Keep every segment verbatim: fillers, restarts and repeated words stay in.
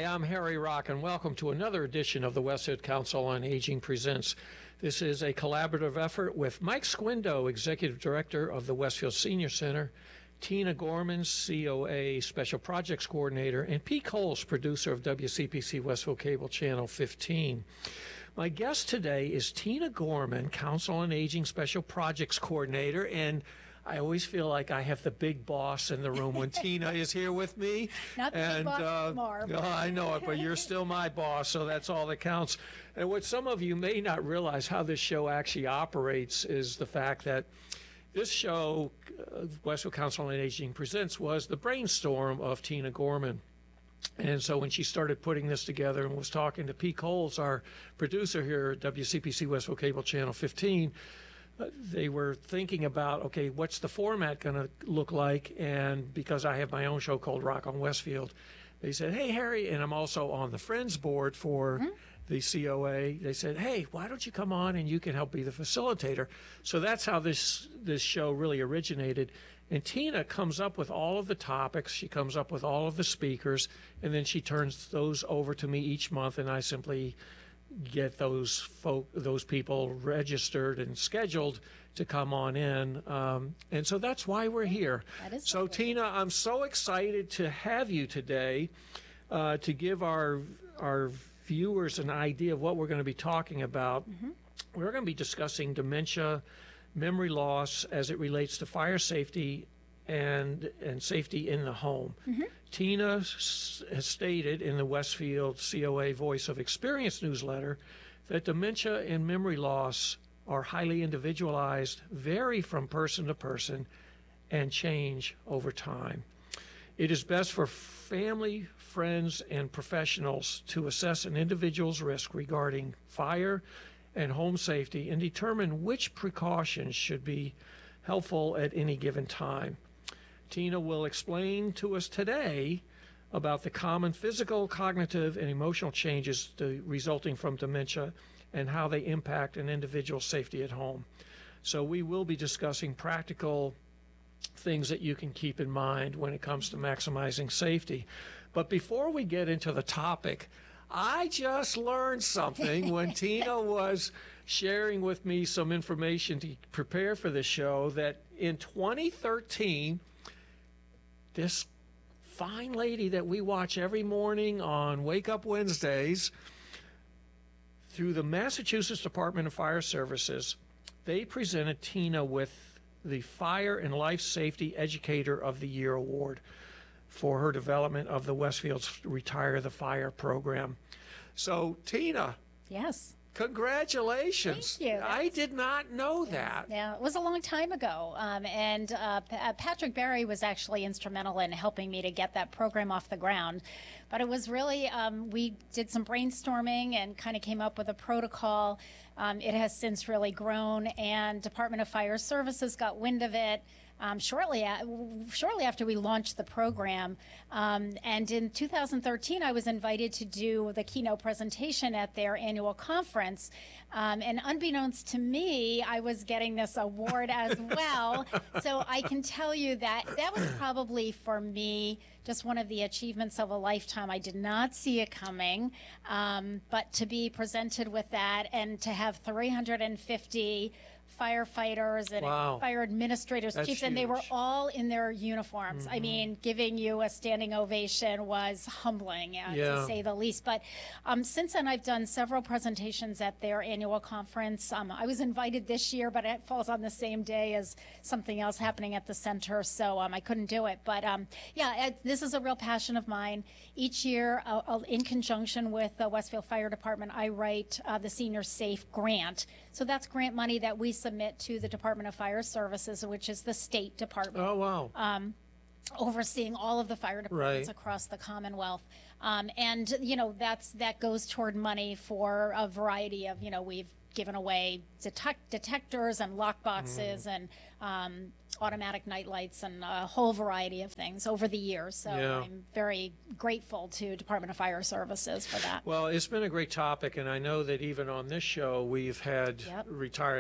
I'm Harry Rock, and welcome to another edition of the Westfield Council on Aging Presents. This is a collaborative effort with Mike Squindo, Executive Director of the Westfield Senior Center, Tina Gorman, C O A Special Projects Coordinator, and Pete Coles, producer of W C P C Westfield Cable Channel fifteen. My guest today is Tina Gorman, Council on Aging Special Projects Coordinator, and I always feel like I have the big boss in the room when Tina is here with me. Not the and, big boss uh, anymore. No, I know it, but you're still my boss, so that's all that counts. And what some of you may not realize how this show actually operates is the fact that this show, uh, Westfield Council on Aging Presents, was the brainstorm of Tina Gorman. And so when she started putting this together and was talking to Pete Coles, our producer here at W C P C Westfield Cable Channel fifteen, uh, they were thinking about, okay, what's the format going to look like? And because I have my own show called Rock on Westfield, they said, hey, Harry, and I'm also on the Friends board for mm-hmm. the C O A. They said, hey, why don't you come on and you can help be the facilitator? So that's how this this show really originated. And Tina comes up with all of the topics. She comes up with all of the speakers, and then she turns those over to me each month, and I simply get those folk, those people registered and scheduled to come on in. Um, and so that's why we're here. That is so, Tina, I'm so excited to have you today uh, to give our our viewers an idea of what we're going to be talking about. Mm-hmm. We're going to be discussing dementia, memory loss as it relates to fire safety and and safety in the home. Mm-hmm. Tina s- has stated in the Westfield C O A Voice of Experience newsletter that dementia and memory loss are highly individualized, vary from person to person, and change over time. It is best for family, friends, and professionals to assess an individual's risk regarding fire and home safety and determine which precautions should be helpful at any given time. Tina will explain to us today about the common physical, cognitive, and emotional changes to, resulting from dementia and how they impact an individual's safety at home. So we will be discussing practical things that you can keep in mind when it comes to maximizing safety. But before we get into the topic, I just learned something when Tina was sharing with me some information to prepare for the show, that in twenty thirteen, this fine lady that we watch every morning on Wake Up Wednesdays, through the Massachusetts Department of Fire Services, they presented Tina with the Fire and Life Safety Educator of the Year Award for her development of the Westfield's Retire the Fire program. So, Tina. Yes. Congratulations. Thank you. I did not know that. Yeah, it was a long time ago. Um, and uh, P- uh, Patrick Berry was actually instrumental in helping me to get that program off the ground. But it was really, um, we did some brainstorming and kind of came up with a protocol. Um, it has since really grown, and Department of Fire Services got wind of it. Um, shortly, a- shortly after we launched the program. Um, and in two thousand thirteen, I was invited to do the keynote presentation at their annual conference. Um, and unbeknownst to me, I was getting this award as well. So I can tell you that that was probably, for me, just one of the achievements of a lifetime. I did not see it coming. Um, but to be presented with that and to have three hundred fifty firefighters and wow. fire administrators, That's chiefs, huge. and they were all in their uniforms. Mm-hmm. I mean, giving you a standing ovation was humbling, uh, yeah. to say the least. But um, since then, I've done several presentations at their annual conference. Um, I was invited this year, but it falls on the same day as something else happening at the center, so um, I couldn't do it. But um, yeah, it, this is a real passion of mine. Each year, uh, uh, in conjunction with the Westfield Fire Department, I write uh, the Senior Safe Grant. So that's grant money that we submit to the Department of Fire Services, which is the state department. Oh, wow. Um, overseeing all of the fire departments right. across the Commonwealth. Um, and, you know, that's that goes toward money for a variety of, you know, we've given away detect- detectors and lock boxes mm. and um, automatic night lights and a whole variety of things over the years. So yeah. I'm very grateful to Department of Fire Services for that. Well, it's been a great topic, and I know that even on this show we've had yep. retired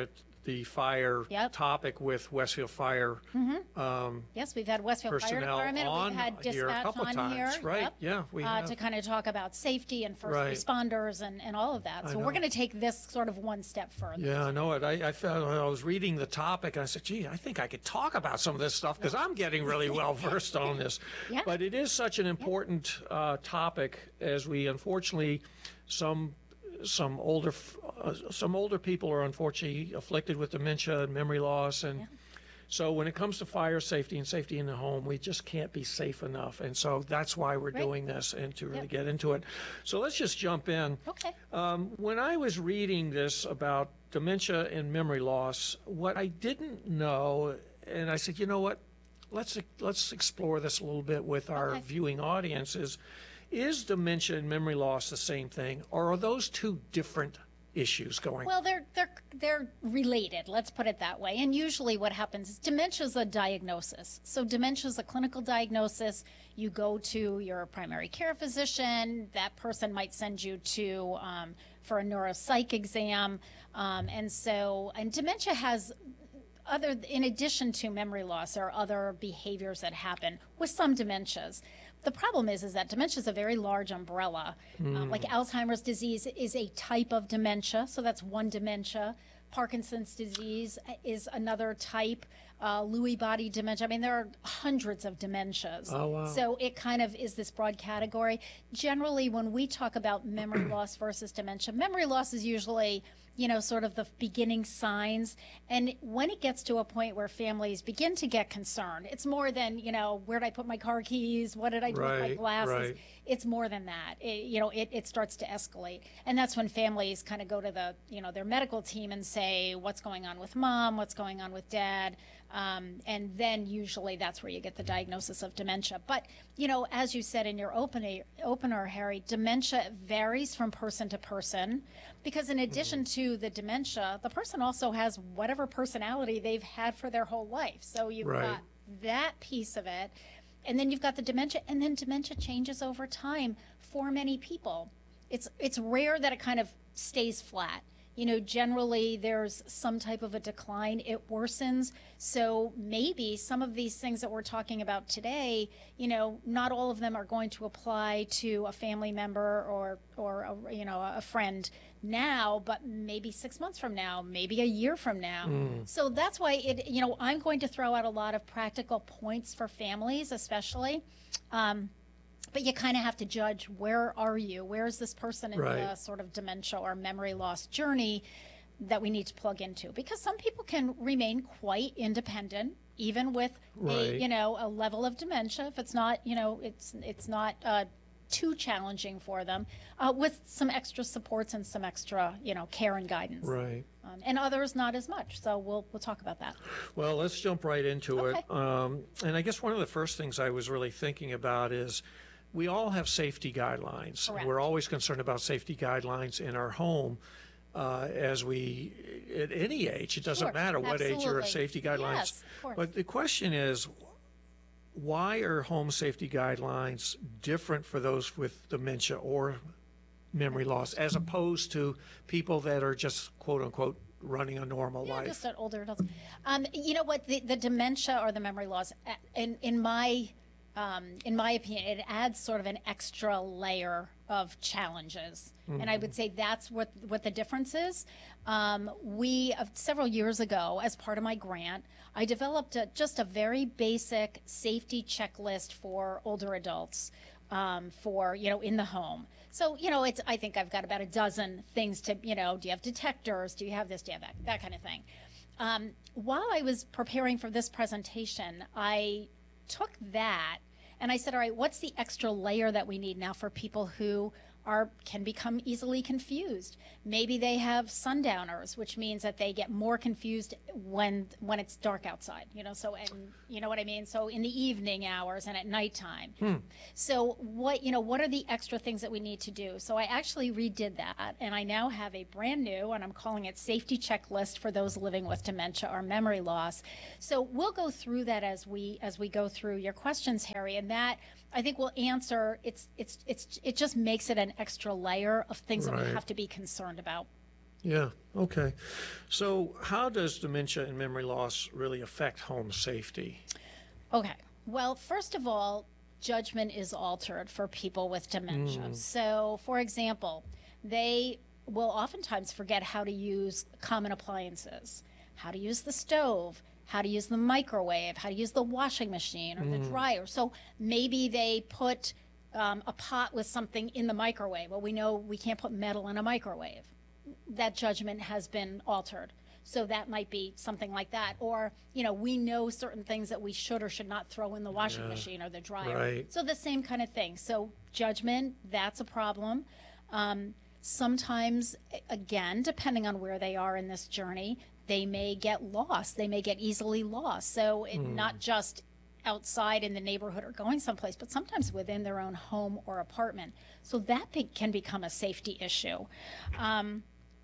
the fire Yep. topic with Westfield Fire um, Yes, we've had Westfield Fire personnel Department. on We've had here a dispatch couple on times. here. Right, Yep. yeah, we uh, have. to kind of talk about safety and first Right. responders and, and all of that. I So know. we're going to take this sort of one step further. Yeah, I know it. I, I felt when I was reading the topic, and I said, gee, I think I could talk about some of this stuff because I'm getting really well versed on this. Yeah. But it is such an important uh, topic as we unfortunately, some some older f- uh, some older people are unfortunately afflicted with dementia and memory loss. And so when it comes to fire safety and safety in the home, we just can't be safe enough. And so that's why we're Right. doing this and to really Yep. get into it. So let's just jump in. Okay. Um, when I was reading this about dementia and memory loss, what I didn't know, and I said, you know what, let's let's explore this a little bit with our Okay. viewing audiences. Is dementia and memory loss the same thing, or are those two different issues going? Well, they're they're they're related. Let's put it that way. And usually, what happens is dementia is a diagnosis. So dementia is a clinical diagnosis. You go to your primary care physician. That person might send you to um, for a neuropsych exam. Um, and so, and dementia has other, in addition to memory loss, there are other behaviors that happen with some dementias. The problem is, is that dementia is a very large umbrella. Um, like Alzheimer's disease is a type of dementia, so that's one dementia. Parkinson's disease is another type. Uh, Lewy body dementia. I mean, there are hundreds of dementias. Oh, wow. So it kind of is this broad category. Generally, when we talk about memory loss versus dementia, memory loss is usually, you know, sort of the beginning signs. And when it gets to a point where families begin to get concerned, it's more than, you know, where did I put my car keys? What did I do with my Right, glasses? right. It's more than that. It, you know, it, it starts to escalate. And that's when families kind of go to the, you know, their medical team and say, what's going on with mom? What's going on with dad? Um, and then usually that's where you get the diagnosis of dementia. But, you know, as you said in your opener, opener, Harry, dementia varies from person to person because in addition to the dementia, the person also has whatever personality they've had for their whole life. So you've Right. got that piece of it. And then you've got the dementia, and then dementia changes over time for many people. It's it's rare that it kind of stays flat. You know, generally there's some type of a decline. It worsens. So maybe some of these things that we're talking about today, you know, not all of them are going to apply to a family member or or a, you know, a friend now, but maybe six months from now, maybe a year from now. So that's why it, you know, I'm going to throw out a lot of practical points for families, especially. Um, but you kind of have to judge, where are you? Where is this person in Right. the sort of dementia or memory loss journey that we need to plug into? Because some people can remain quite independent, even with Right. a, you know, a level of dementia. If it's not, you know, it's it's not uh, too challenging for them, uh, with some extra supports and some extra, you know, care and guidance. Right. Um, and others not as much. So we'll we'll talk about that. Well, let's jump right into Okay. it. Um, and I guess one of the first things I was really thinking about is we all have safety guidelines. Correct. We're always concerned about safety guidelines in our home uh, as we, at any age, it doesn't Sure, matter what age you're, absolutely. safety guidelines. Yes, of course. But the question is, why are home safety guidelines different for those with dementia or memory loss as opposed to people that are just quote unquote running a normal Yeah, life? just at older adults. Um, you know what? The, the dementia or the memory loss, uh, in in my um, in my opinion, it adds sort of an extra layer of challenges, and I would say that's what what the difference is. Um, we uh, several years ago, as part of my grant, I developed a, just a very basic safety checklist for older adults. Um, for, you know, in the home. So, you know, it's, I think I've got about a dozen things to, you know, do you have detectors? Do you have this? Do you have that? That kind of thing. Um, while I was preparing for this presentation, I took that and I said, all right, what's the extra layer that we need now for people who are can become easily confused? Maybe they have sundowners, which means that they get more confused when when it's dark outside, you know, so, and you know what I mean? So in the evening hours and at nighttime. So what, you know, what are the extra things that we need to do? So I actually redid that, and I now have a brand new, and I'm calling it safety checklist for those living with dementia or memory loss. So we'll go through that as we as we go through your questions, Harry, and that I think will answer. It's it's it's it just makes it an extra layer of things that Right. we have to be concerned about. Yeah. Okay. So, how does dementia and memory loss really affect home safety? Okay. Well, first of all, judgment is altered for people with dementia. Mm. So, for example, they will oftentimes forget how to use common appliances, how to use the stove, how to use the microwave, how to use the washing machine or the dryer. So maybe they put um, a pot with something in the microwave. Well, we know we can't put metal in a microwave. That judgment has been altered. So that might be something like that. Or, you know, we know certain things that we should or should not throw in the washing Yeah. machine or the dryer. Right. So the same kind of thing. So judgment, that's a problem. Um, sometimes, a- again, depending on where they are in this journey, they may get lost. They may get easily lost. So it, not just outside in the neighborhood or going someplace, but sometimes within their own home or apartment. So that be, can become a safety issue. Um,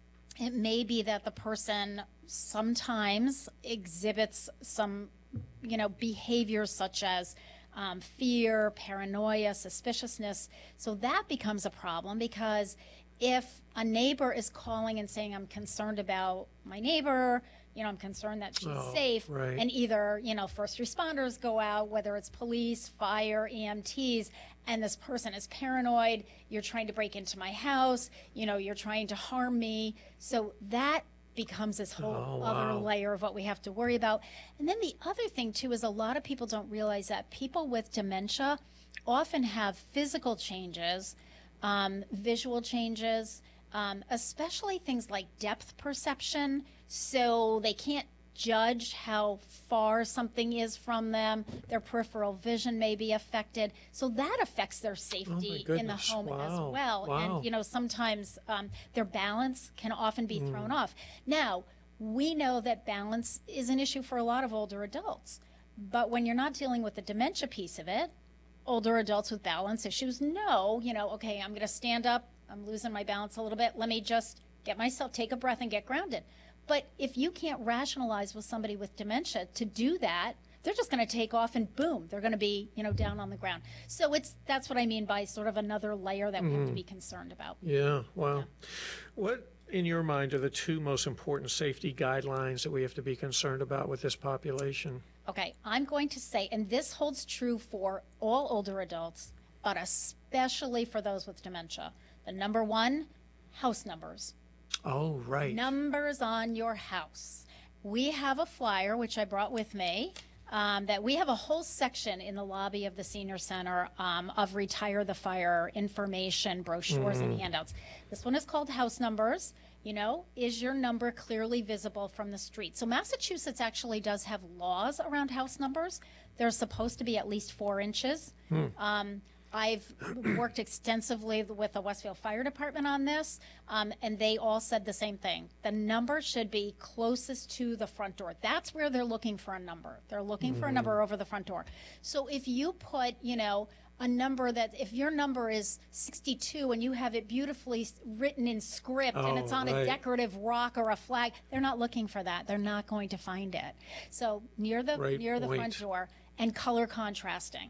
it may be that the person sometimes exhibits some, you know, behaviors such as um, fear, paranoia, suspiciousness. So that becomes a problem because if a neighbor is calling and saying, I'm concerned about my neighbor, you know, I'm concerned that she's Oh, safe, right. and either, you know, first responders go out, whether it's police, fire, E M Ts, and this person is paranoid, you're trying to break into my house, you know, you're trying to harm me. So that becomes this whole Oh, other wow. layer of what we have to worry about. And then the other thing, too, is a lot of people don't realize that people with dementia often have physical changes, um, visual changes, um, especially things like depth perception. So they can't judge how far something is from them. Their peripheral vision may be affected. So that affects their safety in the goodness. home as Wow. well. Wow. And, you know, sometimes um, their balance can often be thrown off. Now, we know that balance is an issue for a lot of older adults. But when you're not dealing with the dementia piece of it, older adults with balance issues know, you know, okay, I'm going to stand up. I'm losing my balance a little bit. Let me just get myself, take a breath and get grounded. But if you can't rationalize with somebody with dementia to do that, they're just going to take off and boom, they're going to be, you know, down on the ground. So it's that's what I mean by sort of another layer that we have to be concerned about. Yeah. Wow. What, in your mind, are the two most important safety guidelines that we have to be concerned about with this population? Okay, I'm going to say, and this holds true for all older adults, but especially for those with dementia. The number one, house numbers. Oh, right. Numbers on your house. We have a flyer, which I brought with me, um, that we have a whole section in the lobby of the senior center um, of Retire the Fire information, brochures, and handouts. This one is called House Numbers. You know, is your number clearly visible from the street? So Massachusetts actually does have laws around house numbers. They're supposed to be at least four inches. Um, I've worked extensively with the Westfield Fire Department on this, um, and they all said the same thing. The number should be closest to the front door. That's where they're looking for a number. They're looking for a number over the front door. So if you put, you know, a number that, if your number is sixty-two and you have it beautifully s- written in script and it's Oh, on right. a decorative rock or a flag, they're not looking for that. They're not going to find it. So near the Great near the front point. door and color contrasting.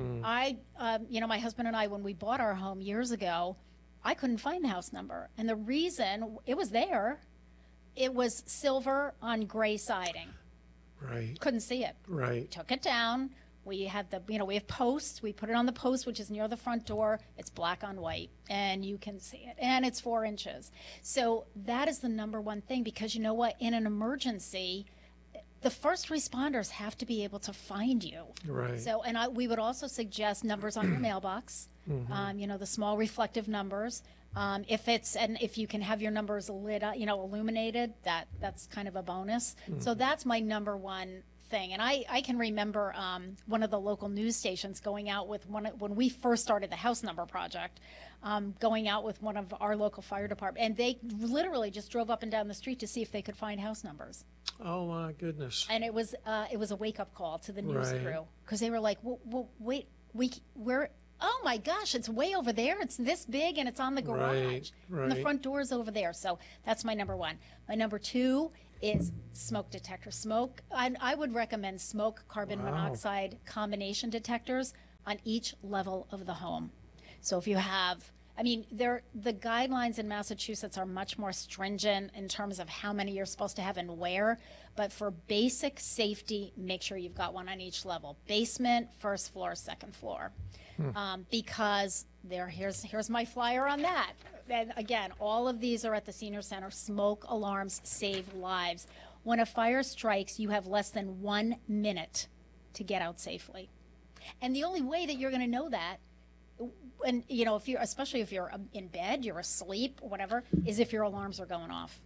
I, um, you know, my husband and I, when we bought our home years ago, I couldn't find the house number. And the reason, it was there, it was silver on gray siding. Right. Couldn't see it. Right. Took it down. We had the, you know, we have posts. We put it on the post, which is near the front door. It's black on white, and you can see it. And it's four inches. So that is the number one thing, because you know what? In an emergency, the first responders have to be able to find you. Right. So, and I, we would also suggest numbers on your mailbox, um, you know, the small reflective numbers. Um, if it's, and if you can have your numbers lit up, you know, illuminated, that that's kind of a bonus. So that's my number one thing. And I, I can remember um, one of the local news stations going out with one, of- when we first started the house number project, um, going out with one of our local fire department, and they literally just drove up and down the street to see if they could find house numbers. Oh, my goodness. And it was uh, it was a wake up call to the news Right. crew, because they were like, well, well, wait, we we're oh my gosh, it's way over there. It's this big and it's on the garage. Right, And the right. front door is over there. So that's my number one. My number two is smoke detector. Smoke. I, I would recommend smoke carbon Wow. monoxide combination detectors on each level of the home. So if you have I mean, there the guidelines in Massachusetts are much more stringent in terms of how many you're supposed to have and where. But for basic safety, make sure you've got one on each level: basement, first floor, second floor. Hmm. Um, because there, here's here's my flyer on that. And again, all of these are at the senior center. Smoke alarms save lives. When a fire strikes, you have less than one minute to get out safely. And the only way that you're going to know that, and you know, if you're, especially if you're in bed, you're asleep, whatever, is if your alarms are going off.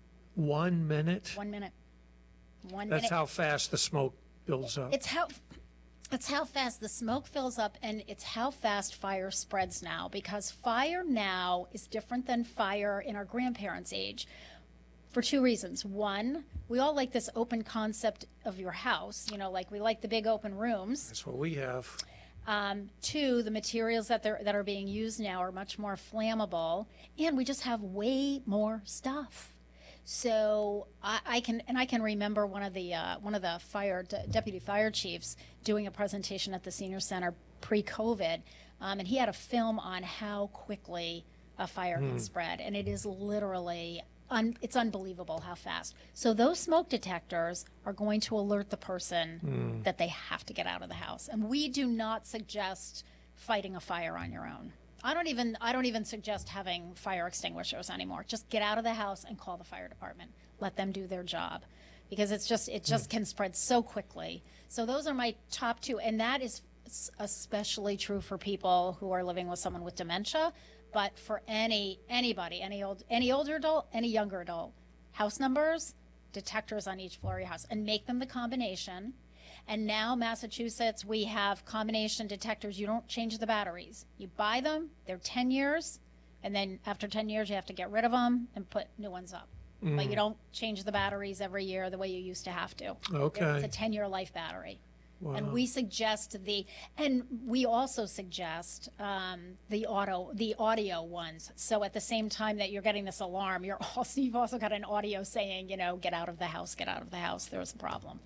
One minute? One minute. One That's minute. how fast the smoke builds up. It's how, it's how fast the smoke fills up, and it's how fast fire spreads now, because fire now is different than fire in our grandparents' age for two reasons. One, we all like this open concept of your house, you know, like we like the big open rooms. That's what we have. Um, two, the materials that they're, that are being used now are much more flammable, and we just have way more stuff. So I, I can, and I can remember one of the uh, one of the fire de- deputy fire chiefs doing a presentation at the senior center pre-COVID, um, and he had a film on how quickly a fire Hmm. can spread, and it is literally. Un- it's unbelievable how fast. So those smoke detectors are going to alert the person Mm. that they have to get out of the house. And we do not suggest fighting a fire on your own. I don't even I don't even suggest having fire extinguishers anymore. Just get out of the house and call the fire department. Let them do their job, because it's just it just can spread so quickly. So those are my top two, and that is especially true for people who are living with someone with dementia. But for any anybody, any old any older adult, any younger adult, house numbers, detectors on each floor of your house, and make them the combination. And now Massachusetts, we have combination detectors. You don't change the batteries. You buy them, they're ten years, and then after ten years you have to get rid of them and put new ones up. Mm. But you don't change the batteries every year the way you used to have to. Okay. It's a ten-year life battery. Wow. And we suggest the, and we also suggest um, the auto, the audio ones. So at the same time that you're getting this alarm, you're also you've also got an audio saying, you know, get out of the house, get out of the house. There's a problem.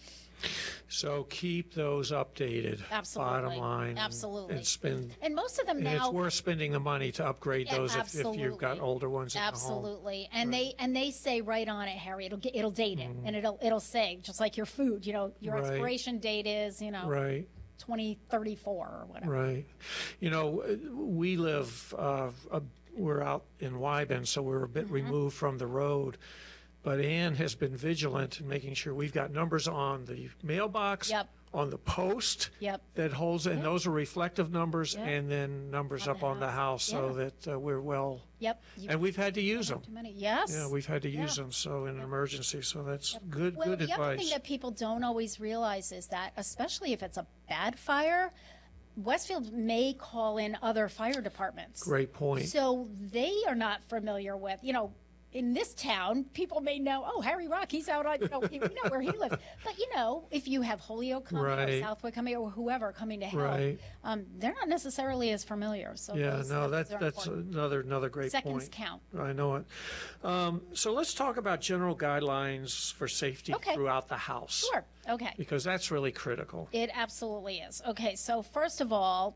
So keep those updated. Absolutely. Bottom line. Absolutely. And spend. And most of them And now. it's worth spending the money to upgrade Yeah, those if, if you've got absolutely. older ones in the home. Absolutely, and they and they say right on it, Harry. It'll get, it'll date it, and it'll it'll say just like your food. You know, your Right. expiration date is you know Right. twenty thirty-four or whatever. Right. You know, we live, uh, a, we're out in Wyben, so we're a bit Mm-hmm. removed from the road. But Ann has been vigilant in making sure we've got numbers on the mailbox, Yep. on the post Yep. that holds, and those are reflective numbers, Yep. and then numbers On up the on the house. house so that uh, we're well. Yep. You And we've had to use them. too many. Yes. Yeah, we've had to use Yeah. them. So in an emergency, so that's good, Well, good the other thing advice. that people don't always realize is that, especially if it's a bad fire, Westfield may call in other fire departments. Great point. So they are not familiar with, you know, in this town, people may know, oh, Harry Rock, he's out on, you know, we know where he lives. But, you know, if you have Holyoke coming or Right. Southwick coming or whoever coming to help, Right. um, they're not necessarily as familiar. So Yeah, those, no, those that, are that's important. another, another great Seconds point. count. I know it. Um, so let's talk about general guidelines for safety Okay. throughout the house. Sure. Okay. Because that's really critical. It absolutely is. Okay, so first of all,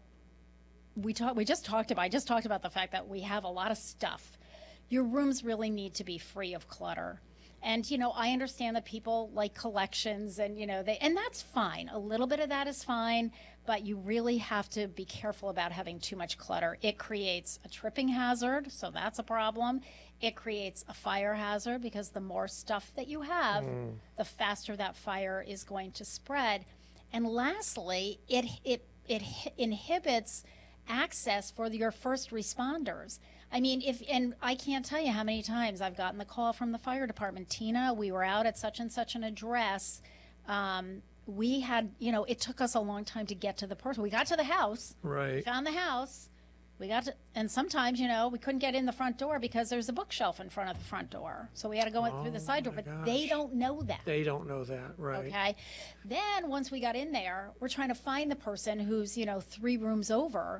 we talked. We just talked about. I just talked about the fact that we have a lot of stuff. Your rooms really need to be free of clutter. And you know, I understand that people like collections, and you know, they and that's fine. A little bit of that is fine, but you really have to be careful about having too much clutter. It creates a tripping hazard, so that's a problem. It creates a fire hazard because the more stuff that you have, the faster that fire is going to spread. And lastly, it it it hi- inhibits access for your first responders. I mean, if, and I can't tell you how many times I've gotten the call from the fire department, Tina, we were out at such and such an address. Um, we had, you know, it took us a long time to get to the person. We got to the house, Right. found the house, we got to, and sometimes, you know, we couldn't get in the front door because there's a bookshelf in front of the front door. So we had to go in through the Oh, side door, my but they gosh. don't know that. They don't know that, right? Okay. Then once we got in there, we're trying to find the person who's, you know, three rooms over.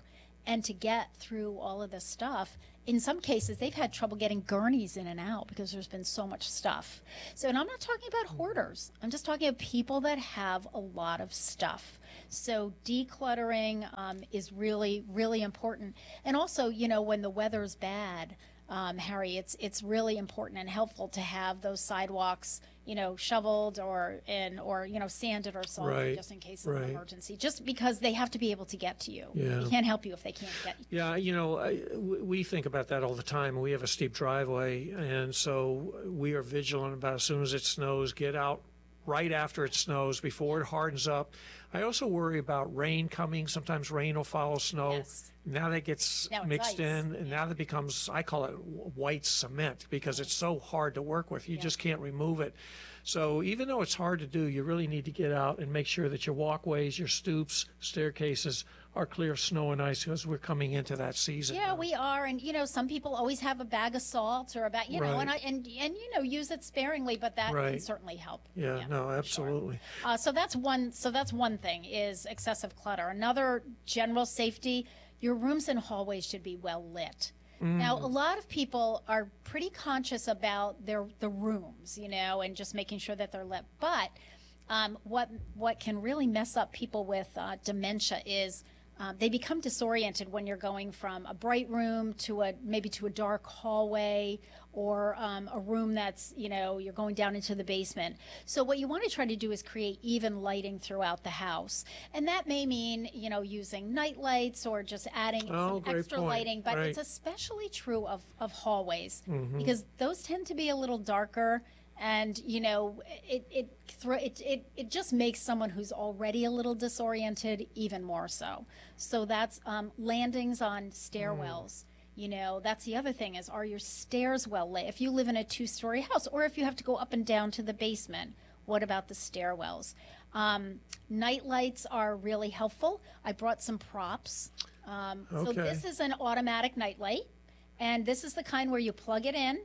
And to get through all of this stuff, in some cases, they've had trouble getting gurneys in and out because there's been so much stuff. So, and I'm not talking about hoarders. I'm just talking about people that have a lot of stuff. So decluttering um, is really, really important. And also, you know, when the weather's bad, um, Harry, it's it's really important and helpful to have those sidewalks, you know, shoveled or in or you know sanded or salted, Right, just in case of right. an emergency. Just because they have to be able to get to you. Yeah. They can't help you if they can't get you. Yeah, you know, I, w- we think about that all the time. We have a steep driveway, and so we are vigilant about as soon as it snows, get out right after it snows, before it hardens up. I also worry about rain coming. Sometimes rain will follow snow. Yes. Now that gets Now it's mixed ice. in, and now that becomes, I call it w- white cement because it's so hard to work with. You Yeah. just can't remove it. So even though it's hard to do, you really need to get out and make sure that your walkways, your stoops, staircases are clear of snow and ice because we're coming into that season. Yeah, now. we are, and you know, some people always have a bag of salt or a bag, you know, Right. and I and and you know, use it sparingly, but that can Right. certainly help. Yeah, no, for sure. absolutely. Uh, so that's one. So that's one thing is excessive clutter. Another general safety: your rooms and hallways should be well lit. Now, a lot of people are pretty conscious about their the rooms, you know, and just making sure that they're lit. But um, what what can really mess up people with uh, dementia is um, they become disoriented when you're going from a bright room to a maybe to a dark hallway or um, a room that's, you know, you're going down into the basement. So what you want to try to do is create even lighting throughout the house. And that may mean, you know, using night lights or just adding Oh, some great extra point. lighting, but Right. it's especially true of, of hallways Mm-hmm. because those tend to be a little darker. And you know, it it, thro- it it it just makes someone who's already a little disoriented even more so. So that's um, landings on stairwells. You know, that's the other thing is, are your stairs well lit? If you live in a two-story house, or if you have to go up and down to the basement, what about the stairwells? Um, night lights are really helpful. I brought some props. Um, So Okay. this is an automatic night light, and this is the kind where you plug it in,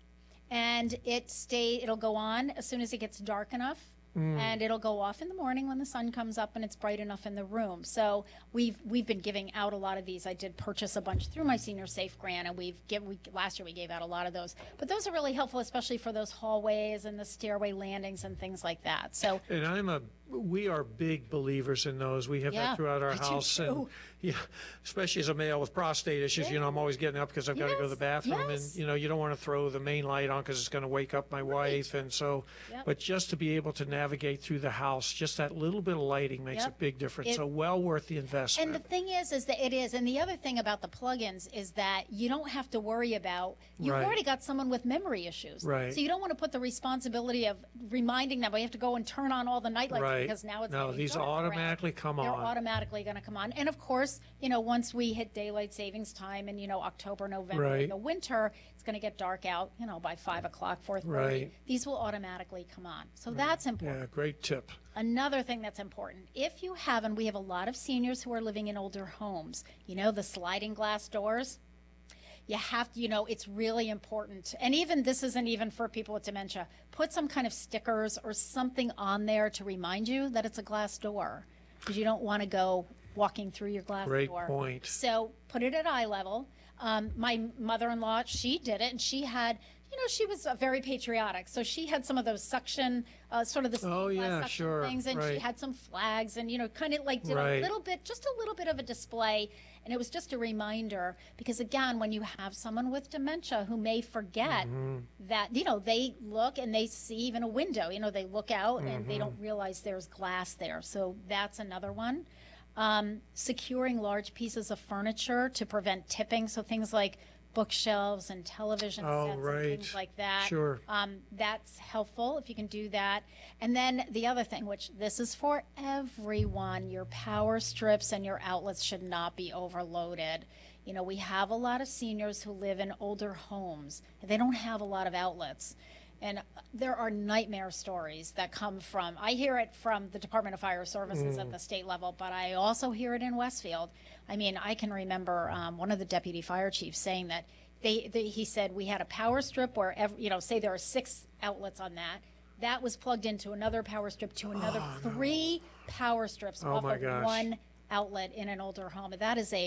and it stay. It'll go on as soon as it gets dark enough. And it'll go off in the morning when the sun comes up and it's bright enough in the room. So we've we've been giving out a lot of these. I did purchase a bunch through my Senior Safe grant, and we've give we last year we gave out a lot of those. But those are really helpful, especially for those hallways and the stairway landings and things like that. So And I'm a, we are big believers in those. We have Yeah, that throughout our I do house. And too. yeah, especially as a male with prostate issues, you know, I'm always getting up because I've got to go to the Yes, bathroom. yes. And, you know, you don't want to throw the main light on because it's going to wake up my wife. And so, Yep. but just to be able to navigate through the house, just that little bit of lighting makes a Yep. big difference. It- so well worth the investment. And the thing is, is that it is. And the other thing about the plugins is that you don't have to worry about, you've Right. already got someone with memory issues. Right. So you don't want to put the responsibility of reminding them, well, you have to go and turn on all the night lights Right. because now it's No, getting these dark around. automatically come They're on. automatically going to come on. And of course, you know, once we hit daylight savings time in, you know, October, November, Right. in the winter, it's going to get dark out, you know, by five o'clock, four thirty. Right. These will automatically come on. So that's important. Yeah, great tip. Another thing that's important, if you have, and we have a lot of seniors who are living in older homes, you know, the sliding glass doors, you have to, you know, it's really important. And even this isn't even for people with dementia. Put some kind of stickers or something on there to remind you that it's a glass door because you don't want to go walking through your glass Great door. point. So put it at eye level. Um, my mother-in-law, she did it, and she had, you know, she was uh, very patriotic. So she had some of those suction, uh, sort of the Oh, stained glass yeah, suction sure, things, and she right. had some flags, and you know, kind of like did Right. a little bit, just a little bit of a display. And it was just a reminder because, again, when you have someone with dementia who may forget Mm-hmm. that, you know, they look and they see even a window, you know, they look out and Mm-hmm. they don't realize there's glass there. So that's another one. Um, securing large pieces of furniture to prevent tipping. So things like bookshelves and television Oh, sets right. and things like that. Sure. Um, that's helpful if you can do that. And then the other thing, which this is for everyone, your power strips and your outlets should not be overloaded. You know, we have a lot of seniors who live in older homes. And they don't have a lot of outlets. And there are nightmare stories that come from, I hear it from the Department of Fire Services at the state level, but I also hear it in Westfield. I mean, I can remember um, one of the deputy fire chiefs saying that they, they he said we had a power strip where, every, you know, say there are six outlets on that. That was plugged into another power strip to another three power strips Oh, off my of gosh. one outlet in an older home. That is a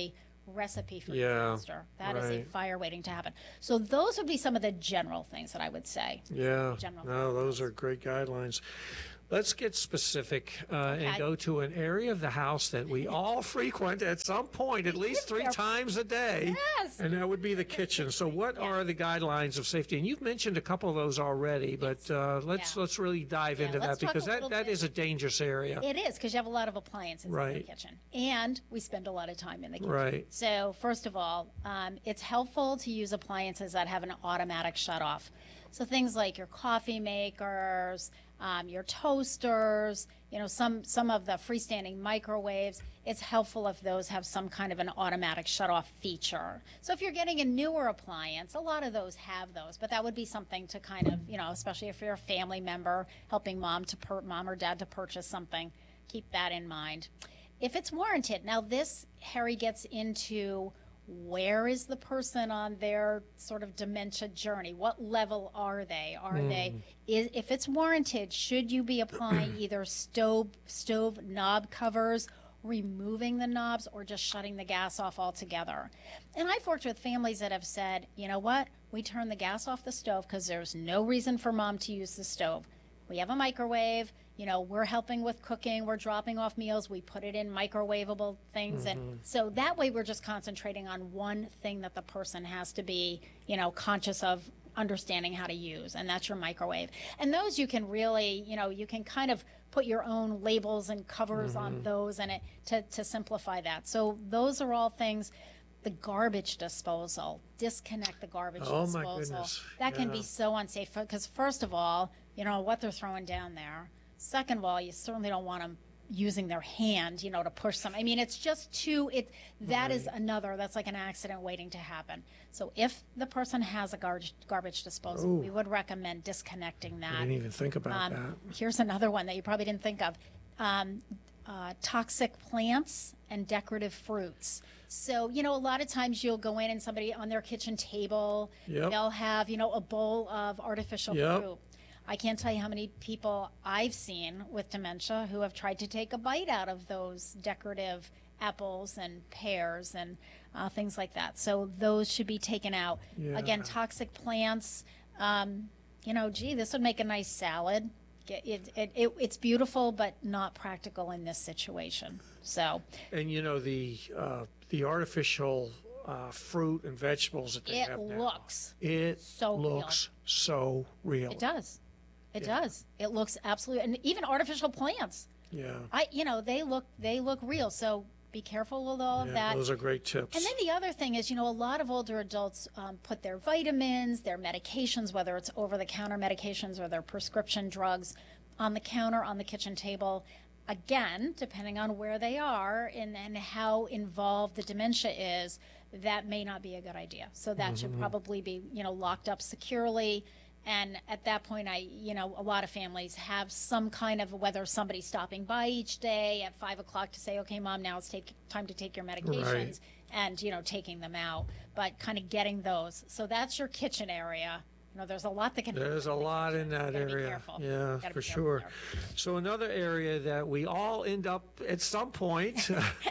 recipe for Yeah, disaster. That is a right. fire waiting to happen. So those would be some of the general things that I would say. Yeah, General no, those are great guidelines. Let's get specific uh, and Okay. go to an area of the house that we all frequent at some point, at least three there. times a day. Yes. And that would be the kitchen. So what are the guidelines of safety? And you've mentioned a couple of those already, but uh, let's Yeah. let's really dive Yeah, into let's that talk because a that, little that bit- is a dangerous area. It is, because you have a lot of appliances in the Right. kitchen, and we spend a lot of time in the kitchen. Right. So first of all, um, it's helpful to use appliances that have an automatic shut-off. So things like your coffee makers, um, your toasters, you know, some some of the freestanding microwaves. It's helpful if those have some kind of an automatic shut-off feature. So if you're getting a newer appliance, a lot of those have those, but that would be something to kind of, you know, especially if you're a family member helping mom to per- mom or dad to purchase something, keep that in mind. If it's warranted, now this, Harry, gets into where is the person on their sort of dementia journey? What level are they? Are they, is, if it's warranted, should you be applying either stove, stove knob covers, removing the knobs, or just shutting the gas off altogether? And I've worked with families that have said, you know what, we turn the gas off the stove because there's no reason for mom to use the stove. We have a microwave, you know, we're helping with cooking, we're dropping off meals, we put it in microwavable things. And so that way we're just concentrating on one thing that the person has to be, you know, conscious of understanding how to use, and that's your microwave. And those you can really, you know, you can kind of put your own labels and covers on those and it to, to simplify that. So those are all things. The garbage disposal, disconnect the garbage Oh, my disposal. goodness. That can be Yeah. so unsafe because first of all, you know what they're throwing down there. Second of all, you certainly don't want them using their hand, you know, to push some. I mean, it's just too, it, that is another, that's like an accident waiting to happen. So if the person has a garbage, garbage disposal, Ooh. we would recommend disconnecting I that. didn't even think about that. Um, here's another one that you probably didn't think of. Um, uh, toxic plants and decorative fruits. So, you know, a lot of times you'll go in and somebody on their kitchen table, Yep. they'll have, you know, a bowl of artificial Yep. fruit. I can't tell you how many people I've seen with dementia who have tried to take a bite out of those decorative apples and pears and uh, things like that. So those should be taken out. Yeah. Again, toxic plants, um, you know, gee, this would make a nice salad. Get- It, it, it, it's beautiful, but not practical in this situation. So And you know the uh, the artificial uh, fruit and vegetables that they it have now. looks, It so real. looks so real. it does. It Yeah. does. It looks absolutely, and even artificial plants. Yeah. I, you know, they look, they look real. So be careful with all of Yeah, that. those are great tips. And then the other thing is, you know, a lot of older adults um, put their vitamins, their medications, whether it's over-the-counter medications or their prescription drugs, on the counter, on the kitchen table. Again, depending on where they are and, and how involved the dementia is, that may not be a good idea. So that Mm-hmm. should probably be, you know, locked up securely. And at that point, I, you know, a lot of families have some kind of, whether somebody's stopping by each day at five o'clock to say, okay, mom, now it's take, time to take your medications. Right. And, you know, taking them out, but kind of getting those. So that's your kitchen area. You know, there's a lot that can happen There's a in the lot kitchen. in that Gotta be area. careful. Yeah, Gotta for be careful sure. there. So another area that we all end up at some point,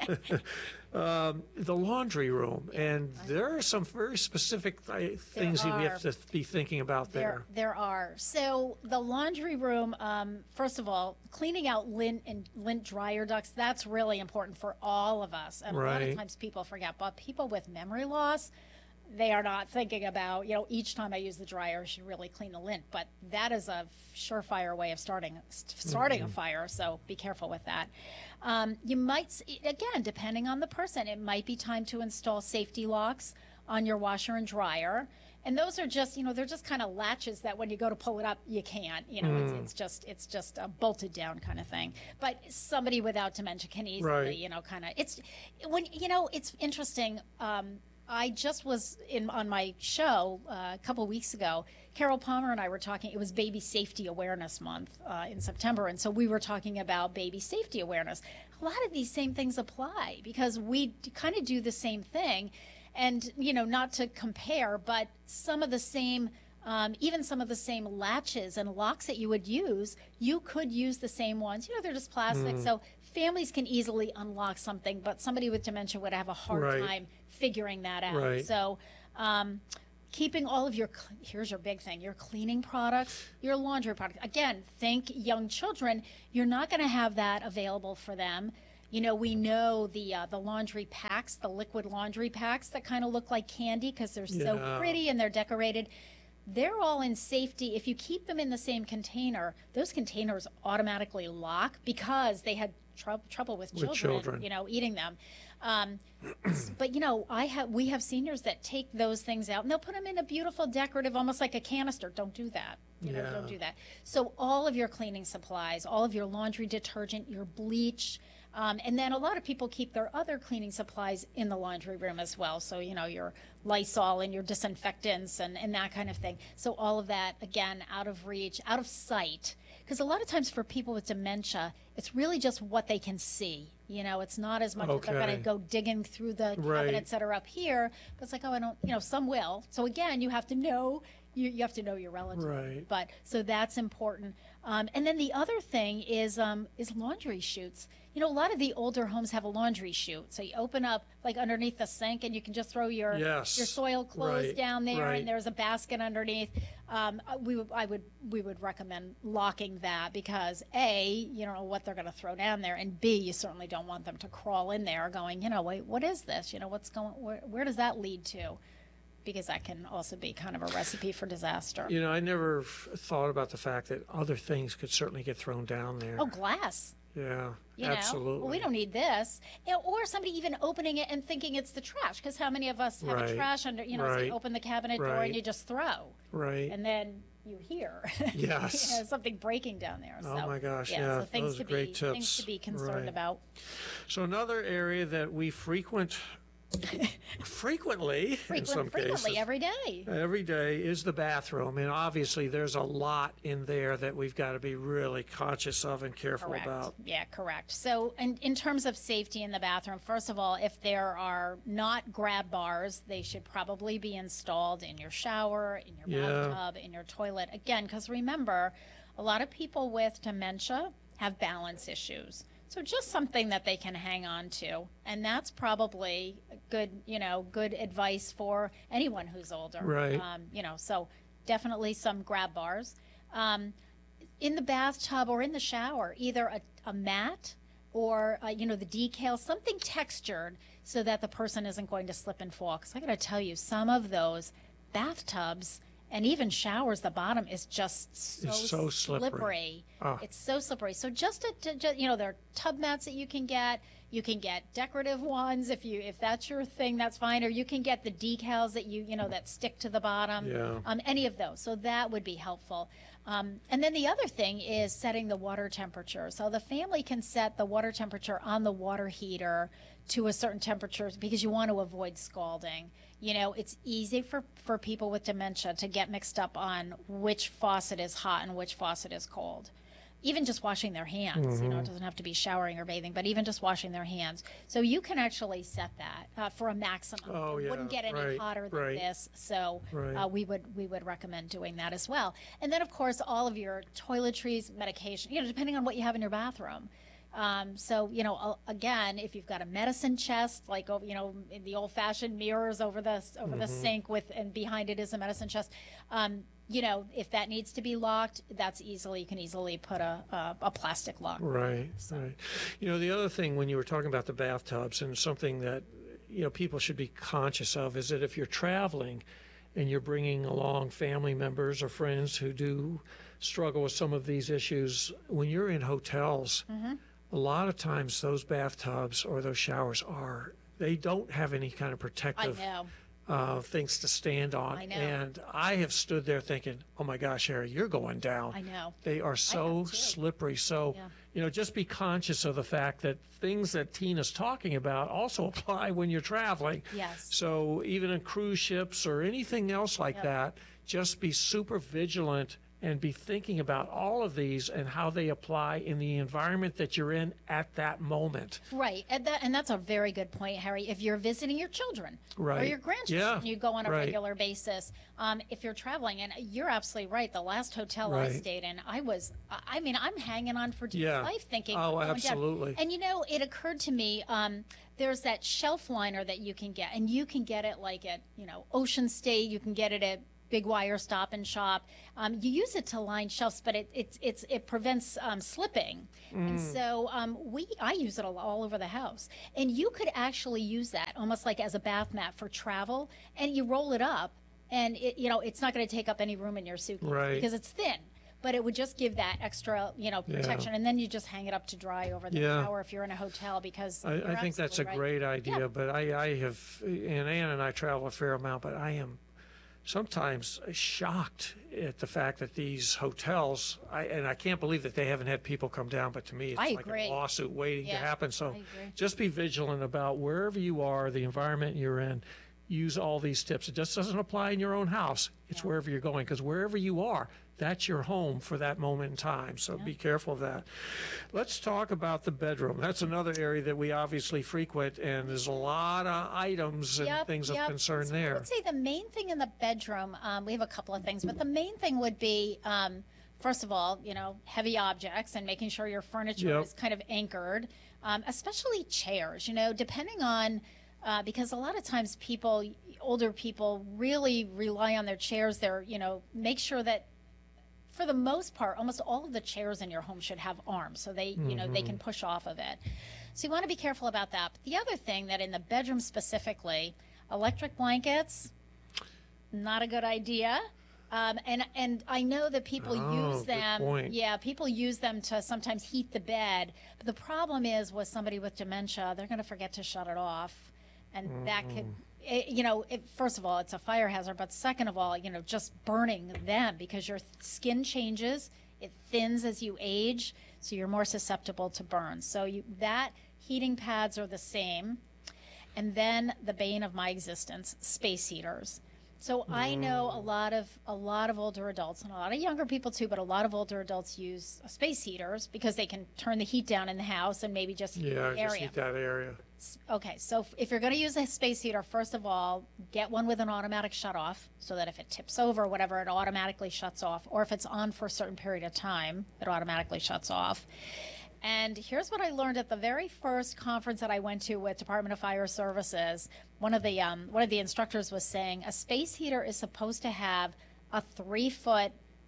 um, the laundry room, and there are some very specific th- things that we are. have to be thinking about there. There, there are. So the laundry room, um, first of all, cleaning out lint and lint dryer ducts, that's really important for all of us. And a lot Right. of times people forget, but people with memory loss, they are not thinking about, you know, each time I use the dryer, I should really clean the lint. But that is a surefire way of starting starting Mm-hmm. a fire. So be careful with that. Um, you might, s- again, depending on the person, it might be time to install safety locks on your washer and dryer. And those are just, you know, they're just kind of latches that when you go to pull it up, you can't. You know, Mm. it's, it's just it's just a bolted down kind of thing. But somebody without dementia can easily, Right. you know, kind of. It's when you know, it's interesting. Um, I just was in on my show uh, a couple weeks ago. Carol Palmer and I were talking. It was Baby Safety Awareness Month uh, in September, and so we were talking about baby safety awareness. A lot of these same things apply because we kind of do the same thing, and you know, not to compare, but some of the same. Um, even some of the same latches and locks that you would use, you could use the same ones. You know, they're just plastic. So families can easily unlock something, but somebody with dementia would have a hard Right. time figuring that out. Right. So, um, keeping all of your, cl- here's your big thing, your cleaning products, your laundry products. Again, think young children, you're not going to have that available for them. You know, we know the uh, the laundry packs, the liquid laundry packs that kind of look like candy because they're so Yeah. pretty and they're decorated. They're all in safety. If you keep them in the same container, those containers automatically lock because they had trou- trouble with children, children. you know, eating them. Um, but you know, I have we have seniors that take those things out and they'll put them in a beautiful decorative, almost like a canister. Don't do that. You know, Yeah. don't do that. So all of your cleaning supplies, all of your laundry detergent, your bleach. Um, and then a lot of people keep their other cleaning supplies in the laundry room as well. So, you know, your Lysol and your disinfectants and, and that kind of thing. So all of that, again, out of reach, out of sight. Because a lot of times for people with dementia, it's really just what they can see. You know, it's not as much that they're going Okay. to go digging through the Right. cabinets that are up here. But it's like, oh, I don't, you know, some will. So again, you have to know, you, you have to know your relative. Right. But so that's important. Um, and then the other thing is um, is laundry chutes. You know, a lot of the older homes have a laundry chute. So you open up like underneath the sink, and you can just throw your Yes. your soiled clothes Right. down there, Right. and there's a basket underneath. Um, uh, we would I would we would recommend locking that because A, you don't know what they're going to throw down there, and B, you certainly don't want them to crawl in there going, you know, wait, what is this? You know, what's going? Where, where does that lead to? Because that can also be kind of a recipe for disaster. You know, I never f- thought about the fact that other things could certainly get thrown down there. Oh, glass. Yeah, You know, absolutely. well, we don't need this. You know, or somebody even opening it and thinking it's the trash. Because how many of us have Right. a trash under, you know, so Right. you open the cabinet door Right. and you just throw. Right. And then you hear Yes. you know, something breaking down there. Oh, So, my gosh, yeah, yeah, so things those to are great be, tips. Things to be concerned Right. about. So another area that we frequent frequently in Frequent, some frequently, cases every day. every day is the bathroom, and obviously there's a lot in there that we've got to be really conscious of and careful Correct. about. Yeah, correct. So, in, in terms of safety in the bathroom, first of all, if there are not grab bars, they should probably be installed in your shower, in your Yeah. bathtub, in your toilet. Again, because remember, a lot of people with dementia have balance issues. So just something that they can hang on to, and that's probably good, you know, good advice for anyone who's older. Right. Um, you know, so definitely some grab bars. Um, in the bathtub or in the shower, either a, a mat or, uh, you know, the decal, something textured so that the person isn't going to slip and fall. Because I got to tell you, some of those bathtubs and even showers, the bottom is just so, It's so slippery. Ah. It's so slippery. So just, to, to, ju- you know, there are tub mats that you can get. You can get decorative ones if you if that's your thing, that's fine. Or you can get the decals that you you know that stick to the bottom. Yeah. Um, any of those. So that would be helpful. Um, and then the other thing is setting the water temperature. So the family can set the water temperature on the water heater to a certain temperature because you want to avoid scalding. You know, it's easy for, for people with dementia to get mixed up on which faucet is hot and which faucet is cold. Even just washing their hands, you know, it doesn't have to be showering or bathing, but even just washing their hands. So you can actually set that uh, for a maximum. Oh, It wouldn't yeah, get any right, hotter than right. this. So Right. uh, we would we would recommend doing that as well. And then, of course, all of your toiletries, medication, you know, depending on what you have in your bathroom. Um, so, you know, uh, again, if you've got a medicine chest, like, oh, you know, in the old-fashioned mirrors over the over the sink with, and behind it is a medicine chest. Um, you know, if that needs to be locked, that's easily, you can easily put a, a, a plastic lock. Right, right. You know, the other thing when you were talking about the bathtubs, and something that, you know, people should be conscious of, is that if you're traveling and you're bringing along family members or friends who do struggle with some of these issues, when you're in hotels, a lot of times those bathtubs or those showers are, they don't have any kind of I protective know. uh, things to stand on. I know. And I have stood there thinking, oh my gosh, Harry, you're going down. I know. They are so have too. slippery. So, Yeah. you know, just be conscious of the fact that things that Tina's talking about also apply when you're traveling. Yes. So even in cruise ships or anything else like Yep. that, just be super vigilant and be thinking about all of these and how they apply in the environment that you're in at that moment. Right, and, that, and that's a very good point, Harry. If you're visiting your children or Right. your grandchildren, Yeah, you go on a right. regular basis. Um, if you're traveling, and you're absolutely right. The last hotel I Right. stayed in, I was, I mean, I'm hanging on for dear Yeah. life, thinking, Oh, going down. absolutely. And you know, it occurred to me. Um, there's that shelf liner that you can get, and you can get it like at, you know, Ocean State. You can get it at Big Wire Stop and Shop. Um, you use it to line shelves, but it it's it's it prevents um, slipping. And so um, we I use it all, all over the house. And you could actually use that almost like as a bath mat for travel, and you roll it up, and it, you know it's not going to take up any room in your suitcase Right. because it's thin. But it would just give that extra, you know, protection, Yeah. and then you just hang it up to dry over the Yeah. shower if you're in a hotel. Because I, you're I think that's a absolutely right. great idea, Yeah. but I, I have, and Ann and I travel a fair amount, but I am sometimes shocked at the fact that these hotels, I, and I can't believe that they haven't had people come down, but to me, it's I like agree. a lawsuit waiting to Yeah, happen. So I agree. just be vigilant about wherever you are, the environment you're in. Use all these tips. It just doesn't apply in your own house. It's Yeah. wherever you're going, because wherever you are, that's your home for that moment in time. So be careful of that. Let's talk about the bedroom. That's another area that we obviously frequent, and there's a lot of items and Yep, things yep. of concern So I there. would say the main thing in the bedroom, um, we have a couple of things, but the main thing would be, um, first of all, you know, heavy objects and making sure your furniture Yep. is kind of anchored, um, especially chairs, you know, depending on, uh, because a lot of times people, older people really rely on their chairs. They're, you know, make sure that for the most part, almost all of the chairs in your home should have arms, so they, you know, they can push off of it. So you want to be careful about that. But the other thing that in the bedroom specifically, electric blankets, not a good idea. Um, and and I know that people Oh, use good them. point. Yeah, people use them to sometimes heat the bed. But the problem is with somebody with dementia, they're going to forget to shut it off, and that could. It, you know, it, first of all, it's a fire hazard, but second of all, you know, just burning them because your skin changes, it thins as you age, so you're more susceptible to burns. So you, that heating pads are the same. And then the bane of my existence, space heaters. So I know a lot of a lot of older adults and a lot of younger people too, but a lot of older adults use space heaters because they can turn the heat down in the house and maybe just heat Yeah, the just area. heat that area. Okay, so if- if you're going to use a space heater, first of all, get one with an automatic shut off so that if it tips over or whatever, it automatically shuts off. Or if it's on for a certain period of time, it automatically shuts off. And here's what I learned at the very first conference that I went to with Department of Fire Services. One of the um, one of the instructors was saying a space heater is supposed to have a three foot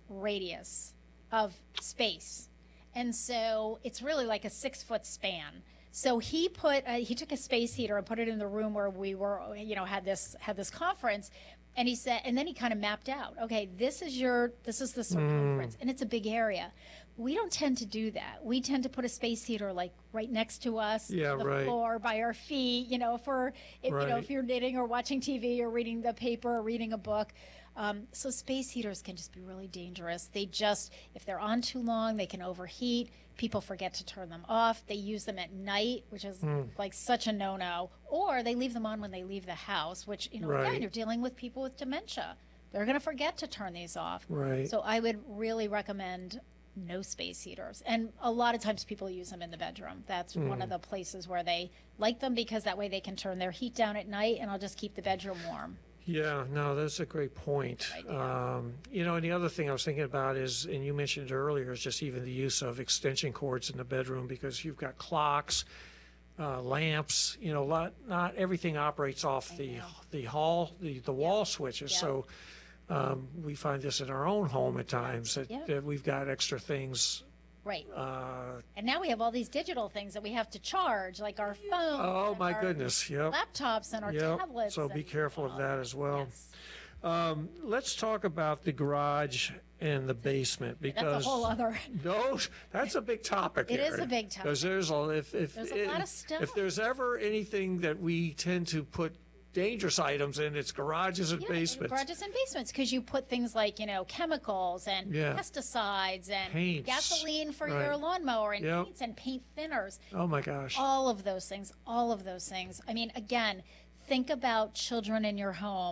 radius of space, and so it's really like a six foot span. So he put uh, he took a space heater and put it in the room where we were, you know, had this had this conference, and he said, and then he kind of mapped out, okay, this is your this is the circumference, and it's a big area. We don't tend to do that. We tend to put a space heater like right next to us, Yeah, on the right. floor, by our feet. You know, if we're, if, you know, Right. if you're knitting or watching T V or reading the paper or reading a book. Um, so space heaters can just be really dangerous. They just, if they're on too long, they can overheat. People forget to turn them off. They use them at night, which is like such a no-no. Or they leave them on when they leave the house, which, you know, Right. again, you're dealing with people with dementia. They're going to forget to turn these off. Right. So I would really recommend no space heaters. And a lot of times people use them in the bedroom. That's one of the places where they like them because that way they can turn their heat down at night and I'll just keep the bedroom warm. Yeah, no, that's a great point. Good idea. Um, you know, and the other thing I was thinking about is, and you mentioned it earlier, is just even the use of extension cords in the bedroom because you've got clocks, uh, lamps. You know, lot, not everything operates off the the hall, the the wall switches. Yeah. So um, we find this in our own home at times that, Yeah. that we've got extra things. Right. Uh, And now we have all these digital things that we have to charge, like our phones. oh and my our goodness! Yep. Laptops and our Yep. tablets. So be and- careful of that as well. Yes. Um, let's talk about the garage and the basement because That's a whole other. no, that's a big topic. It is here. a big topic. Because there's a if if There's a lot of if- stuff. if there's ever anything that we tend to put dangerous items in, it's garages and Yeah, basements. garages and basements, because you put things like, you know, chemicals and Yeah. pesticides and Paints. gasoline for Right. your lawnmower and Yep. paints and paint thinners. Oh my gosh! All of those things, all of those things. I mean, again, think about children in your home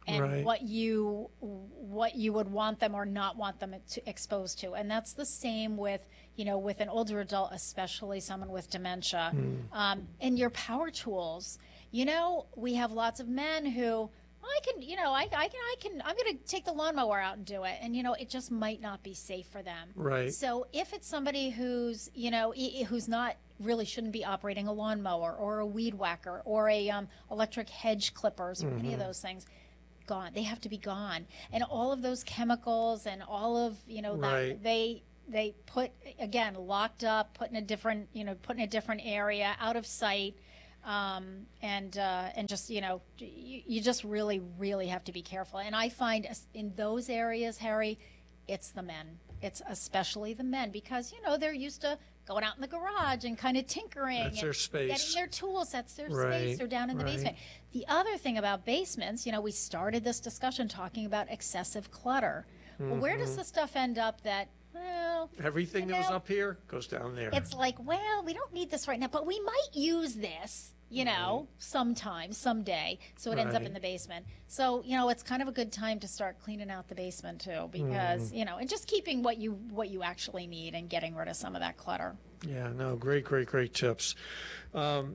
and Right. what you what you would want them or not want them to exposed to. And that's the same with, you know, with an older adult, especially someone with dementia. Um, and your power tools, you know, we have lots of men who, I can, you know, I, I can, I can, I'm going to take the lawnmower out and do it. And, you know, it just might not be safe for them. Right. So if it's somebody who's, you know, i- who's not really shouldn't be operating a lawnmower or a weed whacker or a um, electric hedge clippers or any of those things, gone. They have to be gone. And all of those chemicals and all of, you know, that Right. they, they put, again, locked up, put in a different, you know, put in a different area, out of sight. Um, and uh, and just, you know, you, you just really, really have to be careful. And I find as- in those areas, Harry, it's the men. It's especially the men because, you know, they're used to going out in the garage and kind of tinkering. That's and their space. Getting their tools. That's their Right, space. They're down in the right. basement. The other thing about basements, you know, we started this discussion talking about excessive clutter. Well, where does the stuff end up that, well, Everything you that was know, up here goes down there. it's like, well, we don't need this right now, but we might use this, you know, sometime, someday. So it ends up Right. in the basement. So, you know, it's kind of a good time to start cleaning out the basement too, because, you know, and just keeping what you what you actually need and getting rid of some of that clutter. Yeah, no, great, great, great tips. Um,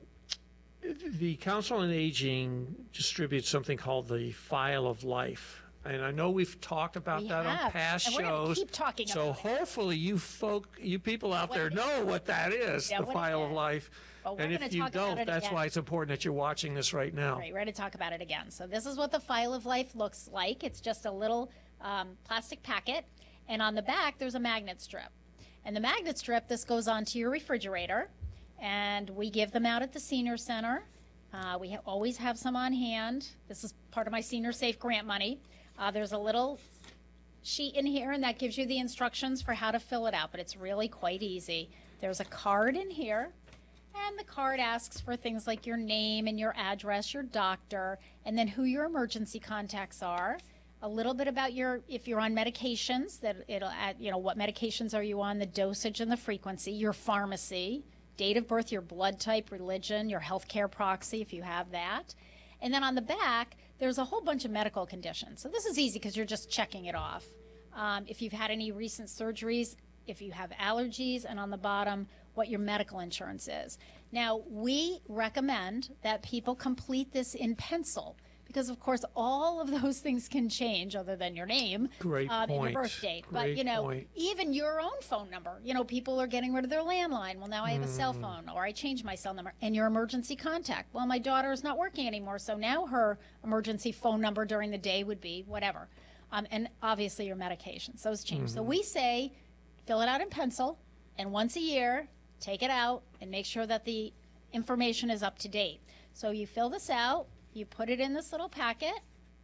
the Council on Aging distributes something called the File of Life. And I know we've talked about We that on have, past and we're gonna shows. keep talking so about it. hopefully you folk, you people out What there it know what that is, Yeah, the what it File of is. Life. But we're And gonna if you talk about don't, it that's again. why it's important that you're watching this right now. Right, we're going to talk about it again. So this is what the File of Life looks like. It's just a little um, plastic packet, and on the back there's a magnet strip. And the magnet strip, this goes onto your refrigerator, and we give them out at the senior center. Uh, we ha- always have some on hand. This is part of my Senior Safe grant money. Uh, there's a little sheet in here, and that gives you the instructions for how to fill it out, but it's really quite easy. There's a card in here. And the card asks for things like your name and your address, your doctor, and then who your emergency contacts are. A little bit about your, if you're on medications, that it'll add, you know, what medications are you on, the dosage and the frequency, your pharmacy, date of birth, your blood type, religion, your healthcare proxy, if you have that. And then on the back, there's a whole bunch of medical conditions. So this is easy because you're just checking it off. Um, if you've had any recent surgeries, if you have allergies, and on the bottom, what your medical insurance is. Now, we recommend that people complete this in pencil because, of course, all of those things can change other than your name Great um, and your point. birth date. But, Great you know, point. even your own phone number. You know, people are getting rid of their landline. Well, now I have a Mm. cell phone, or I changed my cell number. And your emergency contact. Well, my daughter is not working anymore, so now her emergency phone number during the day would be whatever. Um, and obviously your medications. Those change. Mm-hmm. So we say fill it out in pencil, and once a year, take it out and make sure that the information is up to date. So you fill this out, you put it in this little packet,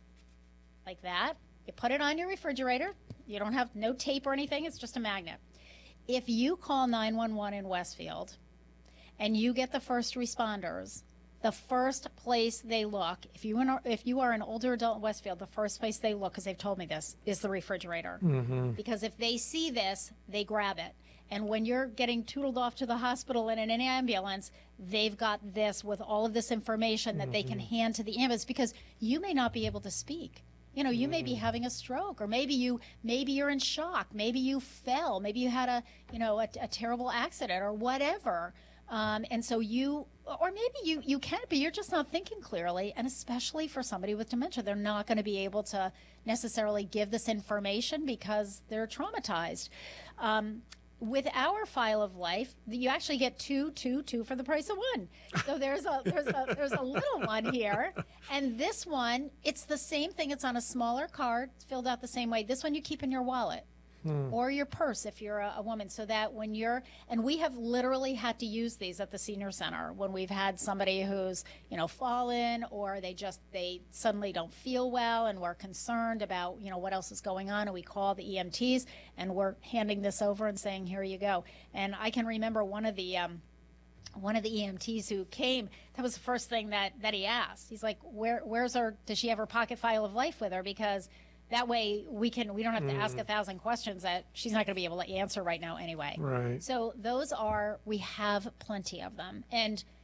like that. You put it on your refrigerator. You don't have no tape or anything, it's just a magnet. If you call nine one one in Westfield and you get the first responders, the first place they look, if you are, if you are an older adult in Westfield, the first place they look, because they've told me this, is the refrigerator. Mm-hmm. Because if they see this, they grab it. And when you're getting tootled off to the hospital in an ambulance, they've got this with all of this information that mm-hmm. they can hand to the ambulance, because you may not be able to speak. You know, you mm. may be having a stroke, or maybe you maybe you're in shock, maybe you fell, maybe you had a you know a, a terrible accident or whatever. Um, and so you, or maybe you, you can be, you're just not thinking clearly. And especially for somebody with dementia, they're not going to be able to necessarily give this information because they're traumatized. Um, with our File of Life, you actually get two, two, two for the price of one. So there's a, there's a, there's a little one here. And this one, it's the same thing. It's on a smaller card. It's filled out the same way. This one you keep in your wallet. Hmm. Or your purse if you're a, a woman, so that when you're, and we have literally had to use these at the senior center when we've had somebody who's, you know, fallen, or they just, they suddenly don't feel well and we're concerned about, you know, what else is going on, and we call the E M Ts and we're handing this over and saying, here you go. And I can remember one of the, um, one of the E M Ts who came, that was the first thing that, that he asked. He's like, where, where's her, does she have her pocket File of Life with her? Because that way we can, we don't have to mm. ask a thousand questions that she's not going to be able to answer right now anyway. Right. So those are, we have plenty of them. And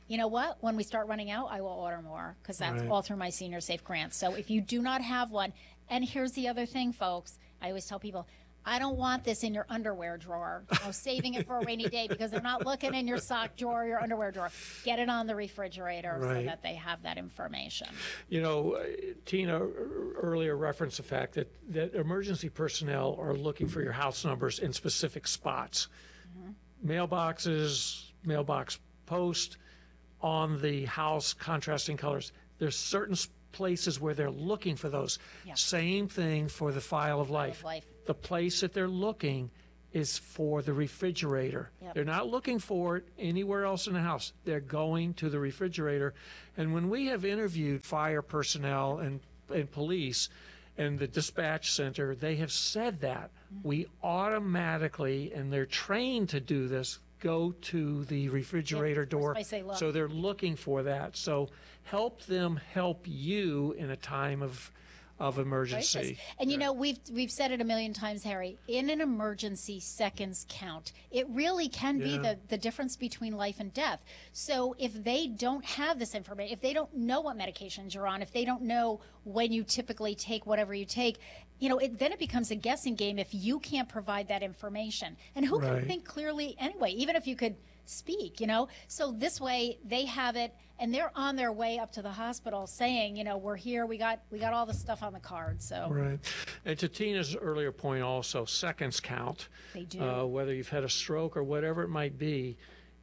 you know what? When we start running out, I will order more because that's Right. all through my Senior Safe grants. So if you do not have one, and here's the other thing, folks, I always tell people, I don't want this in your underwear drawer, you know, saving it for a rainy day because they're not looking in your sock drawer or your underwear drawer. Get it on the refrigerator so Right. that they have that information. You know, uh, Tina uh, earlier referenced the fact that, that emergency personnel are looking for your house numbers in specific spots. Mailboxes, mailbox post, on the house, contrasting colors. There's certain s- places where they're looking for those. Yeah. Same thing for the file of life. life. The place that they're looking is for the refrigerator. Yep. They're not looking for it anywhere else in the house. They're going to the refrigerator. And when we have interviewed fire personnel and, and police and the dispatch center, they have said that. We automatically, and they're trained to do this, go to the refrigerator first door. place they look. So they're looking for that. So help them help you in a time of, of emergency. Crisis. And you know, we've we've said it a million times, Harry. In an emergency, seconds count. It really can be Yeah. the, the difference between life and death. So if they don't have this information, if they don't know what medications you're on, if they don't know when you typically take whatever you take, you know, it, then it becomes a guessing game if you can't provide that information. And who Right. can think clearly anyway, even if you could speak, you know? So this way they have it and they're on their way up to the hospital saying, you know, we're here, we got we got all the stuff on the card. So Right. And to Tina's earlier point also, seconds count. they do. Uh, whether you've had a stroke or whatever it might be,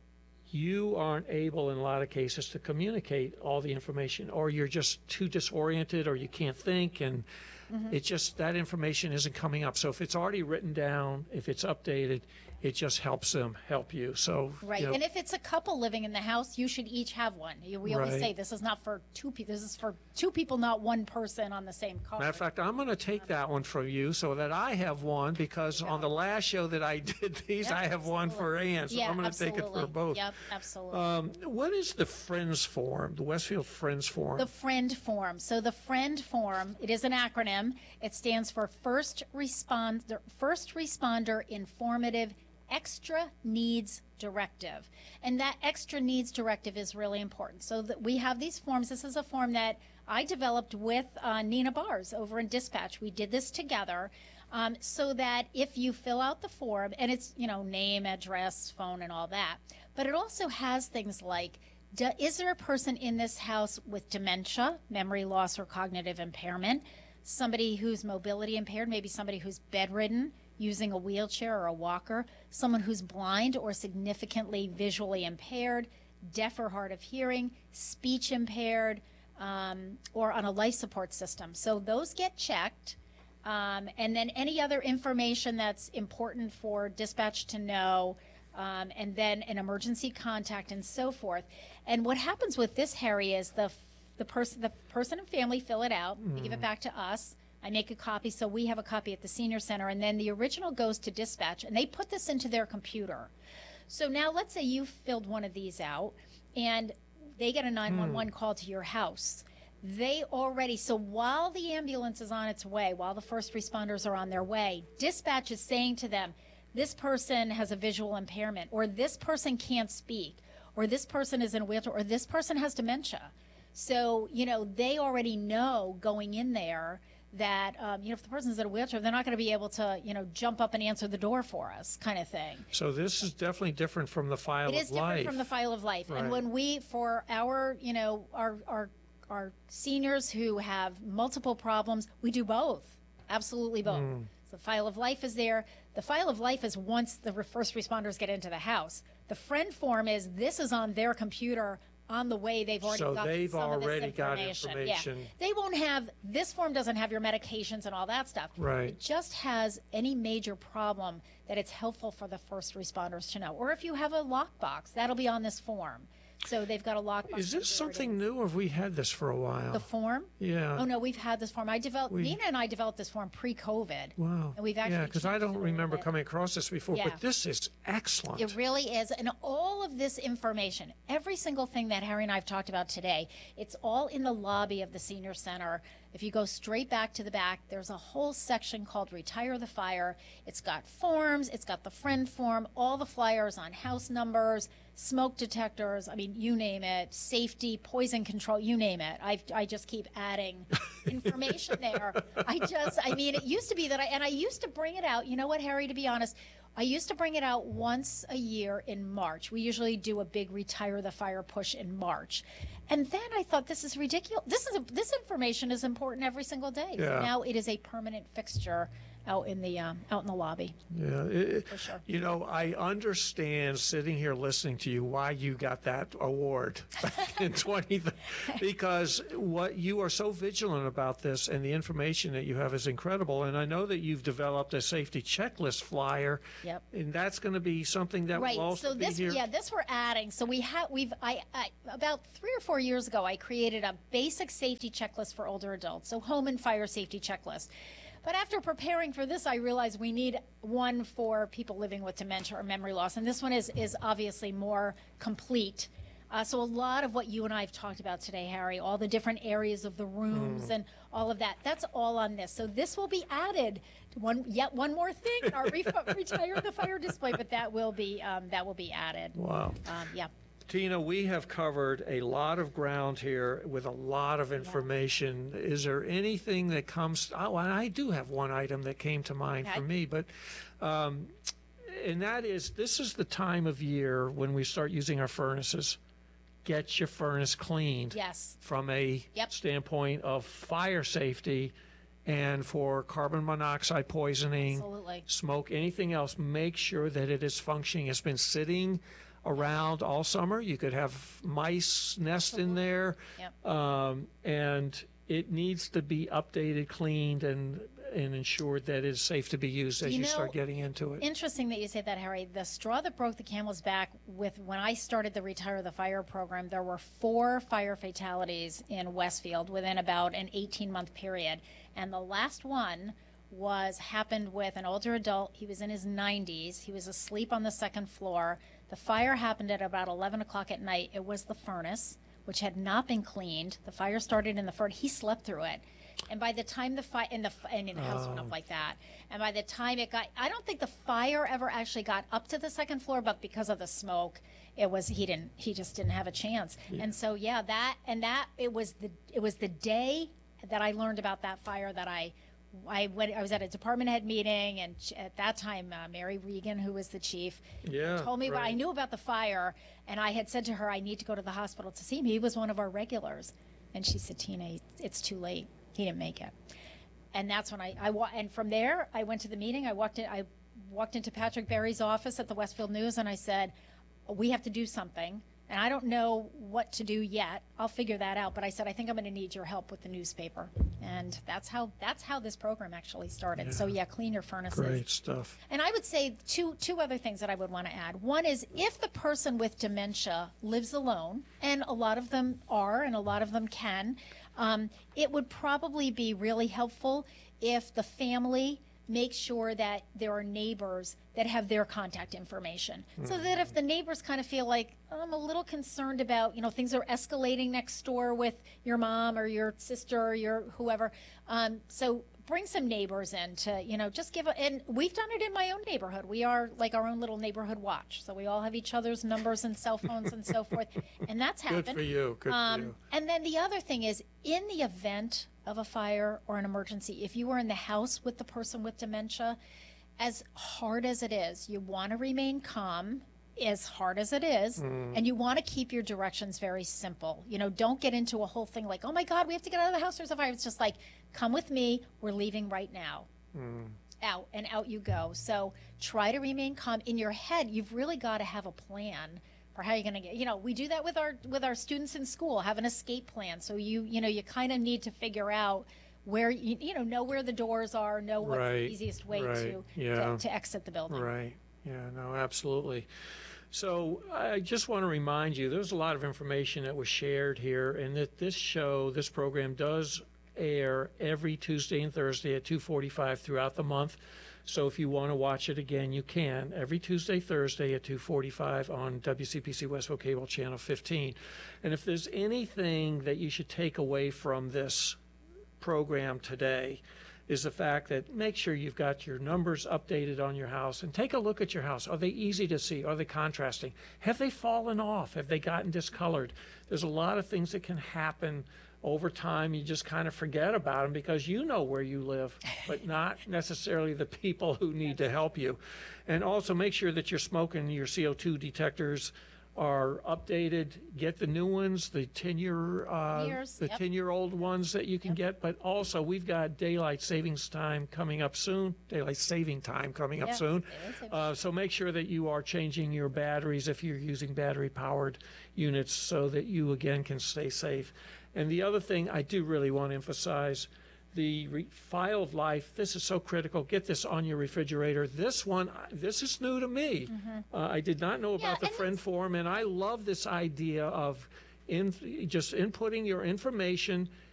you aren't able in a lot of cases to communicate all the information, or you're just too disoriented, or you can't think, and Mm-hmm. it just, that information isn't coming up. So if it's already written down, if it's updated, it just helps them help you. So, Right. you know, And if it's a couple living in the house, you should each have one. You- We always Right. say this is not for two people. This is for two people, not one person on the same card. matter of fact, I'm going to take that one from you so that I have one, because on the last show that I did these, Yeah, I have one for Ann. So yeah, I'm going to take it for absolutely. both. Yep, absolutely. Um, what is the Friends Forum, the Westfield Friends Forum? The FRIEND form. So the FRIEND form, it is an acronym. It stands for First Responder, First Responder Informative Extra Needs Directive. And that extra needs directive is really important. So that we have these forms. This is a form that I developed with uh, Nina Bars over in Dispatch. We did this together. Um, so that if you fill out the form, and it's, you know, name, address, phone, and all that, but it also has things like, do, is there a person in this house with dementia, memory loss, or cognitive impairment? Somebody who's mobility impaired, maybe somebody who's bedridden, using a wheelchair or a walker, someone who's blind or significantly visually impaired, deaf or hard of hearing, speech impaired, um, or on a life support system. So those get checked. Um, and then any other information that's important for dispatch to know, um, and then an emergency contact and so forth. And what happens with this, Harry, is the the person the person and family fill it out, they give it back to us. I make a copy, so we have a copy at the senior center, and then the original goes to dispatch, and they put this into their computer. So now let's say you filled one of these out, and they get a nine one one call to your house. They already, so while the ambulance is on its way, while the first responders are on their way, dispatch is saying to them, this person has a visual impairment, or this person can't speak, or this person is in a wheelchair, or this person has dementia. So, you know, they already know going in there that, um, you know, if the person's in a wheelchair, they're not going to be able to, you know, jump up and answer the door for us, kind of thing. So this is definitely different from the file It of is different life. from the file of life. Right. And when we, for our, you know, our, our, our seniors who have multiple problems, we do both. Absolutely both. Hmm. So the file of life is there. The file of life is once the re- first responders get into the house. The friend form is this is on their computer on the way. They've already So got they've some already of this got information. information. Yeah. They won't have, this form doesn't have your medications and all that stuff. Right. It just has any major problem that it's helpful for the first responders to know. Or if you have a lockbox, that'll be on this form. So they've got a lockbox. Is this security. something new, or have we had this for a while? The form? Yeah. Oh no, we've had this form. I developed. We- Nina and I developed this form pre-COVID. Wow. And we've actually yeah, because I changed it don't a remember little bit. coming across this before, Yeah. but this is excellent. It really is. And all of this information, every single thing that Harry and I have talked about today, it's all in the lobby of the senior center. If you go straight back to the back, there's a whole section called Retire the Fire. It's got forms, it's got the friend form, all the flyers on house numbers, smoke detectors, I mean, you name it, safety, poison control, you name it. I I just keep adding information there. I just, I mean, it used to be that I, and I used to bring it out, you know what, Harry, to be honest, I used to bring it out once a year in March. We usually do a big Retire the Fire push in March. And then I thought, this is ridiculous. This is a, this information is important every single day. Yeah. So now it is a permanent fixture out in the um, out in the lobby. Yeah, it, For sure. You know, I understand sitting here listening to you why you got that award in twenty, because what you are so vigilant about this and the information that you have is incredible. And I know that you've developed a safety checklist flyer. Yep. And that's going to be something that Right. will also So be this, here. yeah, this we're adding. So we have, we've, I, I, about three or four years ago, I created a basic safety checklist for older adults. So home and fire safety checklist. But after preparing for this, I realized we need one for people living with dementia or memory loss. And this one is, is obviously more complete. Uh, so a lot of what you and I have talked about today, Harry, all the different areas of the rooms and all of that, that's all on this. So this will be added to one, yet one more thing in our re- Retire the Fire display, but that will be, um, that will be added. Wow. Um, yeah. Tina, we have covered a lot of ground here with a lot of information. Is there anything that comes? Oh, and I do have one item that came to mind Okay. for me, but, um, and that is, this is the time of year when we start using our furnaces. Get your furnace cleaned. Yes. From a Yep. standpoint of fire safety and for carbon monoxide poisoning, Absolutely. smoke, anything else, make sure that it is functioning. It's been sitting around all summer. You could have mice nest in there. Yep. Um, and it needs to be updated, cleaned, and and ensured that it's safe to be used as You you, know, start getting into it. Interesting that you say that, Harry. The straw that broke the camel's back with when I started the Retire the Fire program, there were four fire fatalities in Westfield within about an eighteen month period. And the last one was happened with an older adult. He was in his nineties. He was asleep on the second floor. The fire happened at about eleven o'clock at night. It was the furnace, which had not been cleaned. The fire started in the furnace. He slept through it. And by the time the fire, and the, and the house went up like that. And by the time it got, I don't think the fire ever actually got up to the second floor, but because of the smoke, it was, he didn't, he just didn't have a chance. And so, yeah, that, and that, it was the, it was the day that I learned about that fire that I, I went, I was at a department head meeting, and sh- at that time, uh, Mary Regan, who was the chief, Yeah, told me, but I right. knew about the fire, and I had said to her, I need to go to the hospital to see him. He was one of our regulars. And she said, Tina, it's too late. He didn't make it. And that's when I, I wa- and from there, I went to the meeting. I walked in, I walked into Patrick Berry's office at the Westfield News, and I said, we have to do something. And I don't know what to do yet. I'll figure that out. But I said, I think I'm going to need your help with the newspaper. And that's how that's how this program actually started. So yeah, clean your furnaces. Great stuff. And I would say two two other things that I would want to add. One is if the person with dementia lives alone, and a lot of them are, and a lot of them can, um, it would probably be really helpful if the family make sure that there are neighbors that have their contact information, so that if the neighbors kind of feel like, I'm a little concerned about, you know, things are escalating next door with your mom or your sister or your whoever, um, so bring some neighbors in to, you know, just give a, and we've done it in my own neighborhood. We are like our own little neighborhood watch, so we all have each other's numbers and cell phones and so forth, and that's happened. Good for you. Good Um, for you. And then the other thing is, in the event of a fire or an emergency, if you were in the house with the person with dementia, as hard as it is, you want to remain calm, as hard as it is, and you want to keep your directions very simple. You know, don't get into a whole thing like, oh my God, we have to get out of the house, there's a fire. It's just like, come with me, we're leaving right now. Out, and out you go. So try to remain calm. In your head, you've really got to have a plan for how you're going to get, you know, we do that with our with our students in school, have an escape plan. So you, you know, you kind of need to figure out where, you, you know, know where the doors are, know what's Right, the easiest way right, to, yeah. to to exit the building. Right. Yeah, no, absolutely. So I just want to remind you, there's a lot of information that was shared here, and that this show, this program does air every Tuesday and Thursday at two forty-five throughout the month. So if you want to watch it again, you can, every Tuesday, Thursday at two forty-five on W C P C Westville Cable Channel fifteen. And if there's anything that you should take away from this program today is the fact that make sure you've got your numbers updated on your house and take a look at your house. Are they easy to see? Are they contrasting? Have they fallen off? Have they gotten discolored? There's a lot of things that can happen over time. You just kind of forget about them because you know where you live, but not necessarily the people who need to help you. And also make sure that your smoke and your C O two detectors are updated. Get the new ones, the ten-year, uh, Years, the yep. ten-year-old ones that you can get. But also, we've got daylight savings time coming up soon. Daylight saving time coming up Yeah, soon. daylight saving. Uh, so make sure that you are changing your batteries if you're using battery-powered units, so that you again can stay safe. And the other thing I do really want to emphasize, the re- filed life, this is so critical. Get this on your refrigerator. This one, this is new to me. Uh, I did not know about the and friend form, and I love this idea of in, just inputting your information